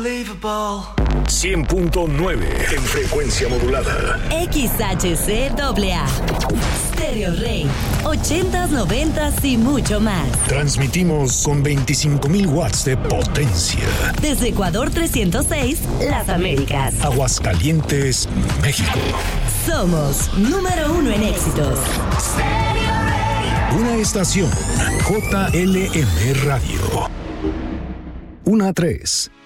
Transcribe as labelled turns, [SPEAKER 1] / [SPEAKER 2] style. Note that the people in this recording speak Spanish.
[SPEAKER 1] 100.9 en frecuencia modulada.
[SPEAKER 2] XHCAA. Stereo Rey. 80s, 90s y mucho más.
[SPEAKER 1] Transmitimos con 25,000 watts de potencia.
[SPEAKER 2] Desde Ecuador 306, Las Américas.
[SPEAKER 1] Aguascalientes, México.
[SPEAKER 2] Somos número 1 en éxitos.
[SPEAKER 1] Una estación JLM Radio. 1 a 3.